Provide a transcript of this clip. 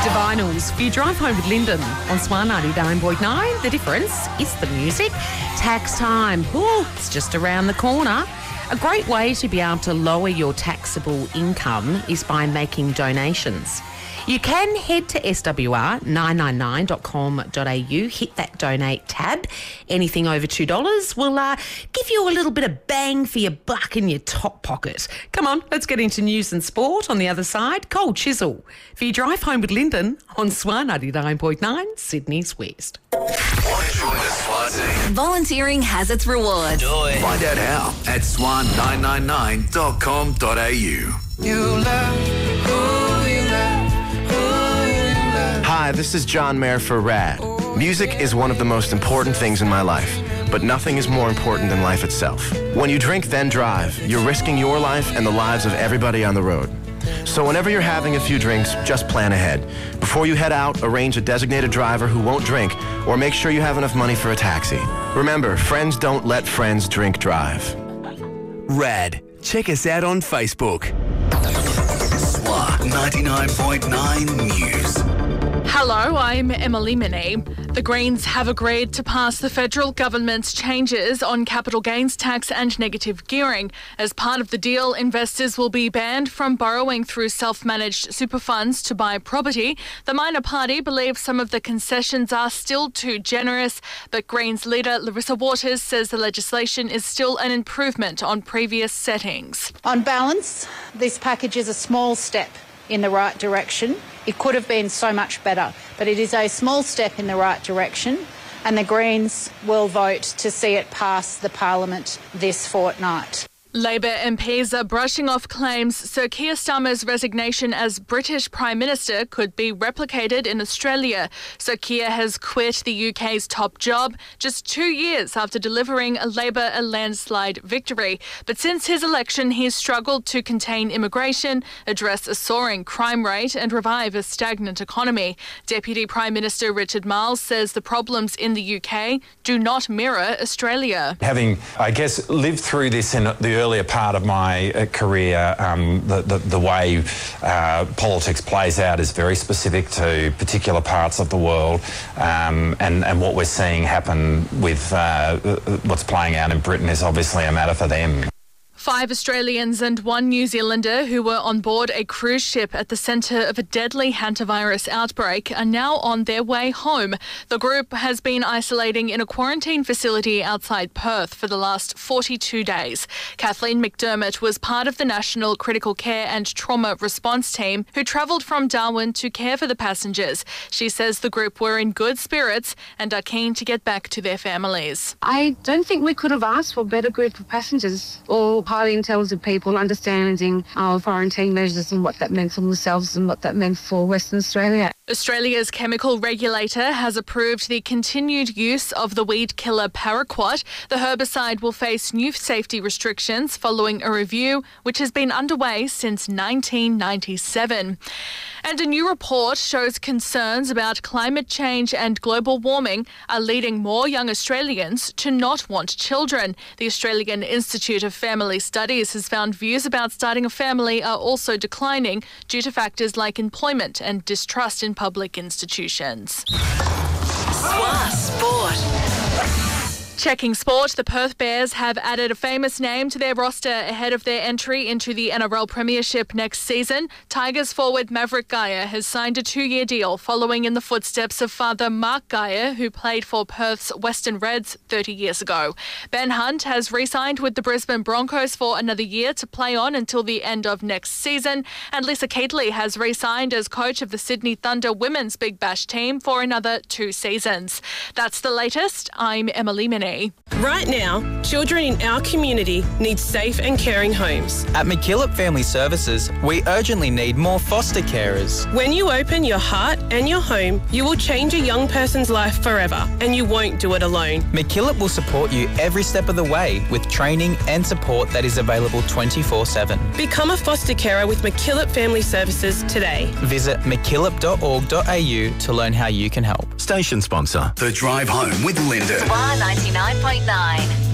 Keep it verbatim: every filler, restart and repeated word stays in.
Divinals for your drive home with Lyndon on Swan ninety-nine point nine. The difference is the music. Tax time. Ooh, it's just around the corner. A great way to be able to lower your taxable income is by making donations. You can head to S W R nine nine nine dot com dot a u, hit that donate tab. Anything over two dollars will uh, give you a little bit of bang for your buck in your top pocket. Come on, let's get into news and sport on the other side. Cole Chisel for your drive home with Lyndon on Swan ninety-nine point nine, Sydney's West. Want to join the Swan team? Volunteering has its rewards. Do it. Find out how at swan nine nine nine dot com dot a u. You love who you love. Hi, this is John Mayer for RAD. Music is one of the most important things in my life, but nothing is more important than life itself. When you drink, then drive, you're risking your life and the lives of everybody on the road. So whenever you're having a few drinks, just plan ahead. Before you head out, arrange a designated driver who won't drink, or make sure you have enough money for a taxi. Remember, friends don't let friends drink drive. RAD. Check us out on Facebook. Swan ninety-nine point nine News. Hello, I'm Emily Minnie. The Greens have agreed to pass the federal government's changes on capital gains tax and negative gearing. As part of the deal, investors will be banned from borrowing through self-managed super funds to buy property. The minor party believes some of the concessions are still too generous, but Greens leader Larissa Waters says the legislation is still an improvement on previous settings. On balance, this package is a small step in the right direction. It could have been so much better, but it is a small step in the right direction, and the Greens will vote to see it pass the Parliament this fortnight. Labor M Ps are brushing off claims Sir Keir Starmer's resignation as British Prime Minister could be replicated in Australia. Sir Keir has quit the U K's top job just two years after delivering a Labor a landslide victory. But since his election, he's struggled to contain immigration, address a soaring crime rate and revive a stagnant economy. Deputy Prime Minister Richard Marles says the problems in the U K do not mirror Australia. Having, I guess, lived through this in the earlier part of my uh, career, um, the, the, the way uh, politics plays out is very specific to particular parts of the world, um, and, and what we're seeing happen with uh, what's playing out in Britain is obviously a matter for them. Five Australians and one New Zealander who were on board a cruise ship at the centre of a deadly hantavirus outbreak are now on their way home. The group has been isolating in a quarantine facility outside Perth for the last forty-two days. Kathleen McDermott was part of the National Critical Care and Trauma Response Team who travelled from Darwin to care for the passengers. She says the group were in good spirits and are keen to get back to their families. I don't think we could have asked for a better group of passengers or highly intelligent people understanding our quarantine measures and what that meant for themselves and what that meant for Western Australia. Australia's chemical regulator has approved the continued use of the weed killer paraquat. The herbicide will face new safety restrictions following a review which has been underway since nineteen ninety-seven. And a new report shows concerns about climate change and global warming are leading more young Australians to not want children. The Australian Institute of Family Studies has found views about starting a family are also declining due to factors like employment and distrust in public institutions. Swan Sport. Checking sport, the Perth Bears have added a famous name to their roster ahead of their entry into the N R L Premiership next season. Tigers forward Maverick Geyer has signed a two-year deal following in the footsteps of father Mark Geyer, who played for Perth's Western Reds thirty years ago. Ben Hunt has re-signed with the Brisbane Broncos for another year to play on until the end of next season. And Lisa Keatley has re-signed as coach of the Sydney Thunder Women's Big Bash team for another two seasons. That's the latest. I'm Emily Minnie. Right now, children in our community need safe and caring homes. At McKillop Family Services, we urgently need more foster carers. When you open your heart and your home, you will change a young person's life forever, and you won't do it alone. McKillop will support you every step of the way with training and support that is available twenty-four seven. Become a foster carer with McKillop Family Services today. Visit mckillop dot org dot a u to learn how you can help. Station sponsor, The Drive Home with Lyndon. Swan ninety-nine point nine.